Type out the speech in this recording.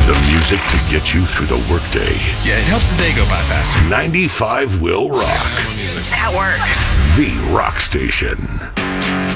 The music to get you through the workday. Yeah, it helps the day go by faster. 95 will rock. At work. The Rock Station.